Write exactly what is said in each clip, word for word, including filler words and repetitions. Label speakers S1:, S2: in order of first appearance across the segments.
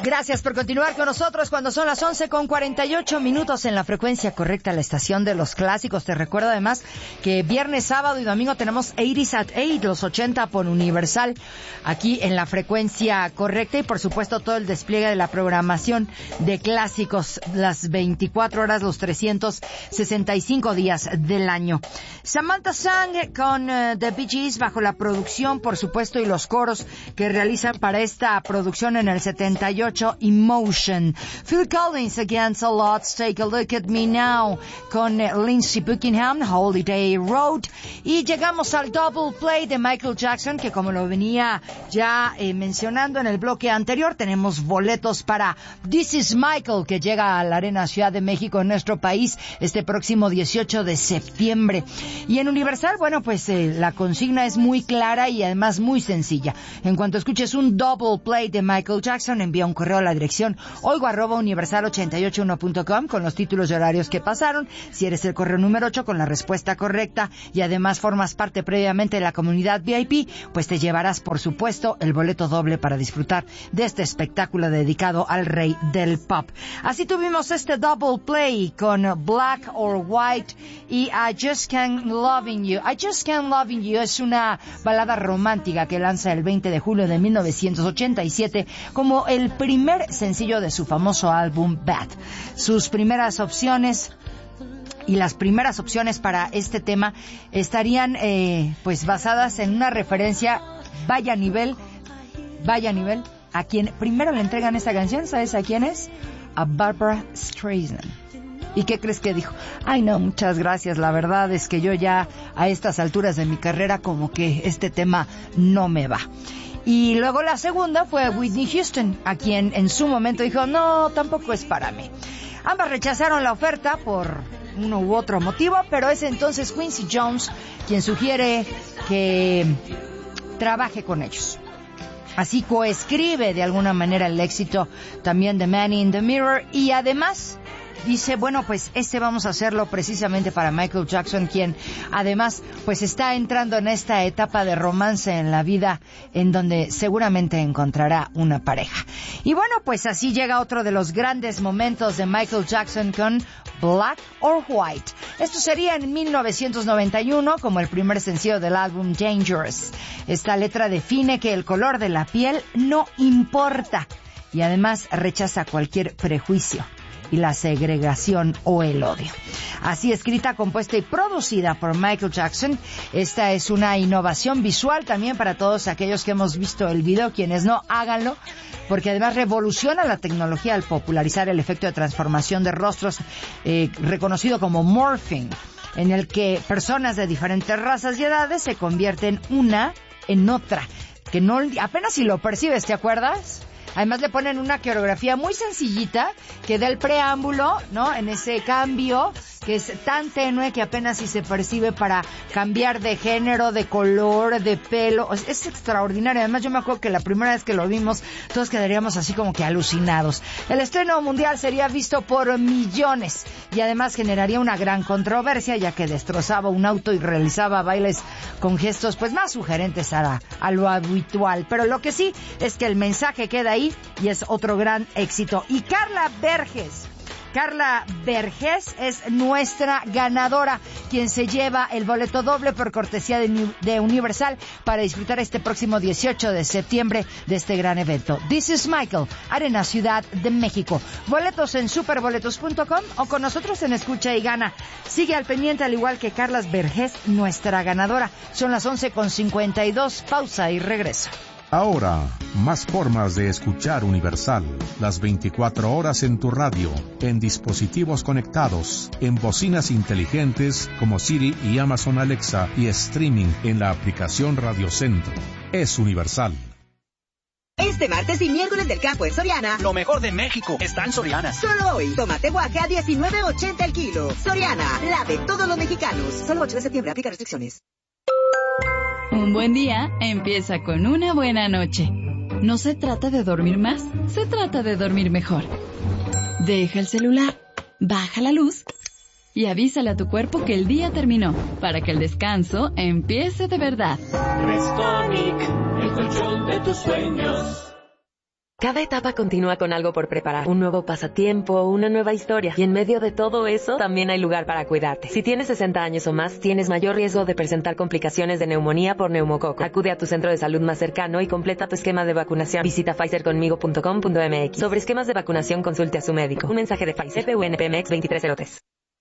S1: Gracias por continuar con nosotros cuando son las once con cuarenta y ocho minutos en la frecuencia correcta, la estación de los clásicos. Te recuerdo además que viernes, sábado y domingo tenemos eighties at eight, los ochenta por Universal, aquí en la frecuencia correcta, y por supuesto todo el despliegue de la programación de clásicos las veinticuatro horas, los trescientos sesenta y cinco días del año. Samantha Sang con uh, The Bee Gees bajo la producción, por supuesto, y los coros que realizan para esta producción en el setenta y ocho, Emotion. Phil Collins, Against All Odds, Take a Look at Me Now, con Lindsey Buckingham, Holiday Road. Y llegamos al double play de Michael Jackson, que como lo venía ya eh, mencionando en el bloque anterior, tenemos boletos para This Is Michael, que llega a la Arena Ciudad de México en nuestro país este próximo dieciocho de septiembre. Y en Universal, bueno, pues eh, la consigna es muy clara y además muy sencilla. En cuanto escuches un double play de Michael Jackson, envía un correo a la dirección oigo arroba universal ochenta y ocho uno punto com con los títulos y horarios que pasaron. Si eres el correo número ocho con la respuesta correcta y además formas parte previamente de la comunidad V I P, pues te llevarás, por supuesto, el boleto doble para disfrutar de este espectáculo dedicado al rey del pop. Así tuvimos este double play con Black or White y I Just Can't Loving You. I Just Can't Loving You es una balada romántica que lanza el veinte de julio de mil novecientos ochenta y siete como el primer sencillo de su famoso álbum Bad. Sus primeras opciones y las primeras opciones para este tema estarían eh, pues basadas en una referencia, vaya nivel, vaya nivel, a quien primero le entregan esta canción. ¿Sabes a quién es? A Barbra Streisand. ¿Y qué crees que dijo? Ay, no, muchas gracias. La verdad es que yo ya a estas alturas de mi carrera como que este tema no me va. Y luego la segunda fue Whitney Houston, a quien en su momento dijo, no, tampoco es para mí. Ambas rechazaron la oferta por uno u otro motivo, pero es entonces Quincy Jones quien sugiere que trabaje con ellos. Así coescribe de alguna manera el éxito también de Man in the Mirror, y además dice, bueno, pues este vamos a hacerlo precisamente para Michael Jackson, quien además pues está entrando en esta etapa de romance en la vida en donde seguramente encontrará una pareja. Y bueno, pues así llega otro de los grandes momentos de Michael Jackson con Black or White. Esto sería en mil novecientos noventa y uno como el primer sencillo del álbum Dangerous. Esta letra define que el color de la piel no importa y además rechaza cualquier prejuicio y la segregación o el odio. Así escrita, compuesta y producida por Michael Jackson, esta es una innovación visual también para todos aquellos que hemos visto el video. Quienes no, háganlo, porque además revoluciona la tecnología al popularizar el efecto de transformación de rostros eh, reconocido como morphing, en el que personas de diferentes razas y edades se convierten una en otra, que no apenas si lo percibes, ¿te acuerdas? Además le ponen una coreografía muy sencillita que da el preámbulo, ¿no? En ese cambio que es tan tenue que apenas si se percibe para cambiar de género, de color, de pelo. Es, es extraordinario. Además yo me acuerdo que la primera vez que lo vimos todos quedaríamos así como que alucinados. El estreno mundial sería visto por millones y además generaría una gran controversia, ya que destrozaba un auto y realizaba bailes con gestos pues más sugerentes a, a lo habitual. Pero lo que sí es que el mensaje queda ahí y es otro gran éxito. Y Carla Vergés, Carla Vergés es nuestra ganadora, quien se lleva el boleto doble por cortesía de, de Universal para disfrutar este próximo dieciocho de septiembre de este gran evento. This is Michael, Arena Ciudad de México. Boletos en superboletos punto com o con nosotros en Escucha y Gana. Sigue al pendiente, al igual que Carla Vergés, nuestra ganadora. Son las once con cincuenta y dos. Pausa y regreso.
S2: Ahora, más formas de escuchar Universal. Las veinticuatro horas en tu radio, en dispositivos conectados, en bocinas inteligentes como Siri y Amazon Alexa y streaming en la aplicación Radio Centro. Es Universal.
S3: Este martes y miércoles del campo en Soriana,
S4: lo mejor de México está en Soriana.
S3: Solo hoy, tomate guaje a diecinueve ochenta el kilo. Soriana, la de todos los mexicanos. Solo ocho de septiembre, aplica restricciones.
S5: Un buen día empieza con una buena noche. No se trata de dormir más, se trata de dormir mejor. Deja el celular, baja la luz y avísale a tu cuerpo que el día terminó, para que el descanso empiece de verdad.
S6: Restonic, el colchón de tus sueños. Cada etapa continúa con algo por preparar. Un nuevo pasatiempo, una nueva historia. Y en medio de todo eso, también hay lugar para cuidarte. Si tienes sesenta años o más, tienes mayor riesgo de presentar complicaciones de neumonía por neumococo. Acude a tu centro de salud más cercano y completa tu esquema de vacunación. Visita pfizer conmigo punto com punto m x. Sobre esquemas de vacunación, consulte a su médico. Un mensaje de Pfizer, P U N P M X veintitrés cero tres.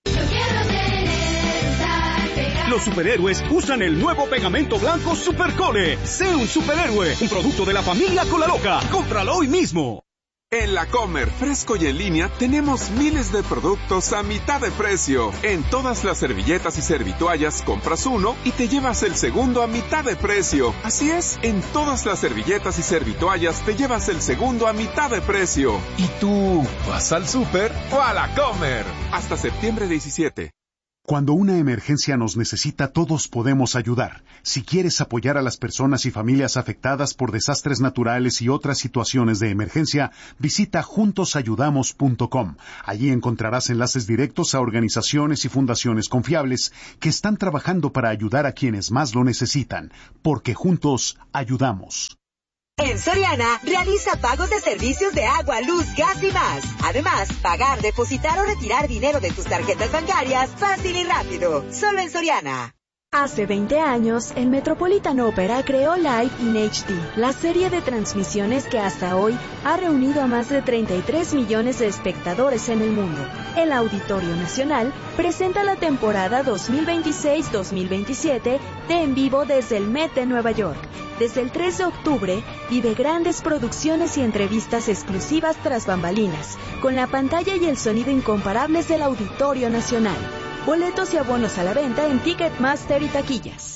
S7: Los superhéroes usan el nuevo pegamento blanco Supercole. Sé un superhéroe, un producto de la familia Colaloca. Cómpralo hoy mismo.
S8: En La Comer, fresco y en línea, tenemos miles de productos a mitad de precio. En todas las servilletas y servitoallas compras uno y te llevas el segundo a mitad de precio. Así es, en todas las servilletas y servitoallas te llevas el segundo a mitad de precio.
S2: ¿Y tú vas al súper o a La Comer?
S8: Hasta septiembre diecisiete.
S9: Cuando una emergencia nos necesita, todos podemos ayudar. Si quieres apoyar a las personas y familias afectadas por desastres naturales y otras situaciones de emergencia, visita juntos ayudamos punto com. Allí encontrarás enlaces directos a organizaciones y fundaciones confiables que están trabajando para ayudar a quienes más lo necesitan, porque juntos ayudamos.
S3: En Soriana, realiza pagos de servicios de agua, luz, gas y más. Además, pagar, depositar o retirar dinero de tus tarjetas bancarias fácil y rápido. Solo en Soriana.
S10: Hace veinte años, el Metropolitan Opera creó Live in H D, la serie de transmisiones que hasta hoy ha reunido a más de treinta y tres millones de espectadores en el mundo. El Auditorio Nacional presenta la temporada dos mil veintiséis dos mil veintisiete de En Vivo desde el Met de Nueva York. Desde el tres de octubre, vive grandes producciones y entrevistas exclusivas tras bambalinas, con la pantalla y el sonido incomparables del Auditorio Nacional. Boletos y abonos a la venta en Ticketmaster y taquillas.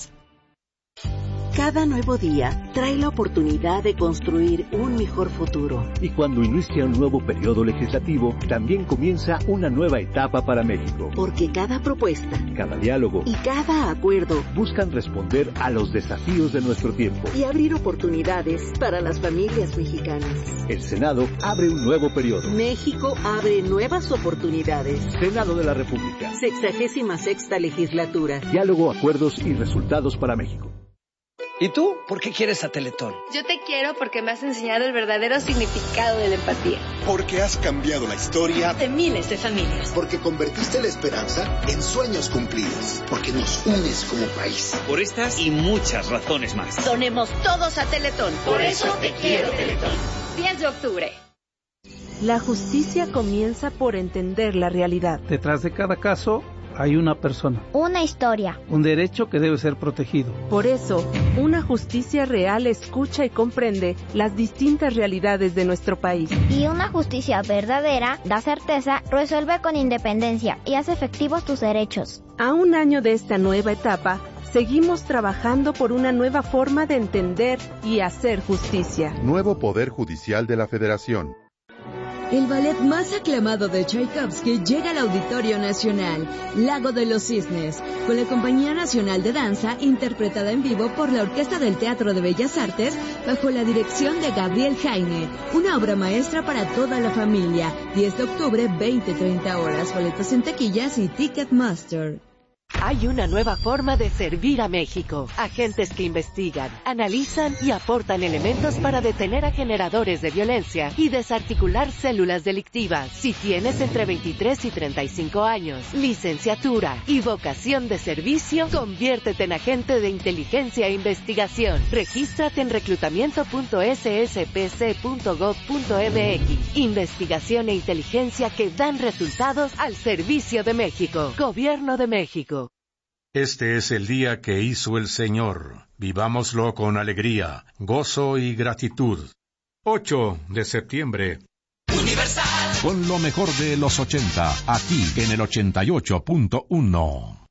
S11: Cada nuevo día trae la oportunidad de construir un mejor futuro.
S12: Y cuando inicia un nuevo periodo legislativo, también comienza una nueva etapa para México.
S11: Porque cada propuesta,
S12: cada diálogo
S11: y cada acuerdo
S12: buscan responder a los desafíos de nuestro tiempo
S11: y abrir oportunidades para las familias mexicanas.
S12: El Senado abre un nuevo periodo.
S11: México abre nuevas oportunidades.
S12: Senado de la República.
S11: Sexagésima sexta legislatura.
S12: Diálogo, acuerdos y resultados para México.
S13: ¿Y tú? ¿Por qué quieres a Teletón?
S14: Yo te quiero porque me has enseñado el verdadero significado de la empatía.
S15: Porque has cambiado la historia
S14: de miles de familias.
S15: Porque convertiste la esperanza en sueños cumplidos. Porque nos unes como país.
S4: Por estas y muchas razones más.
S14: Donemos todos a Teletón.
S16: Por eso te quiero, Teletón.
S14: diez de octubre.
S10: La justicia comienza por entender la realidad.
S17: Detrás de cada caso hay una persona.
S18: Una historia.
S17: Un derecho que debe ser protegido.
S10: Por eso, una justicia real escucha y comprende las distintas realidades de nuestro país.
S18: Y una justicia verdadera da certeza, resuelve con independencia y hace efectivos tus derechos.
S10: A un año de esta nueva etapa, seguimos trabajando por una nueva forma de entender y hacer justicia.
S19: Nuevo Poder Judicial de la Federación.
S20: El ballet más aclamado de Tchaikovsky llega al Auditorio Nacional, Lago de los Cisnes, con la Compañía Nacional de Danza, interpretada en vivo por la Orquesta del Teatro de Bellas Artes, bajo la dirección de Gabriel Jaime. Una obra maestra para toda la familia. diez de octubre, veinte treinta horas. Boletos en taquillas y Ticketmaster.
S6: Hay una nueva forma de servir a México. Agentes que investigan, analizan y aportan elementos para detener a generadores de violencia y desarticular células delictivas. Si tienes entre veintitrés y treinta y cinco años, licenciatura y vocación de servicio, conviértete en agente de inteligencia e investigación. Regístrate en reclutamiento punto s s p c punto gov punto m x. Investigación e inteligencia que dan resultados al servicio de México. Gobierno de México.
S2: Este es el día que hizo el Señor. Vivámoslo con alegría, gozo y gratitud. ocho de septiembre. Universal. Con lo mejor de los ochenta, aquí en el ochenta y ocho punto uno.